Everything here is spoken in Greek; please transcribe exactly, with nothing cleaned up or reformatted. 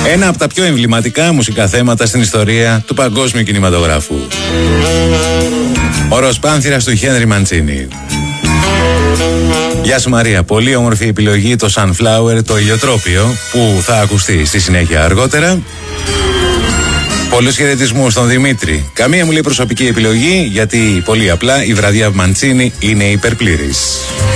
Ένα από τα πιο εμβληματικά μουσικά θέματα στην ιστορία του παγκόσμιου κινηματογράφου. Ο Ροσπάνθηρας του Χένρι Μαντσίνι. Γεια σου Μαρία, πολύ όμορφη επιλογή το Sunflower, το ηλιοτρόπιο, που θα ακουστεί στη συνέχεια αργότερα. Πολλούς χαιρετισμούς στον Δημήτρη. Καμία μου λέει προσωπική επιλογή, γιατί πολύ απλά η βραδιά Μαντσίνι είναι υπερπλήρης.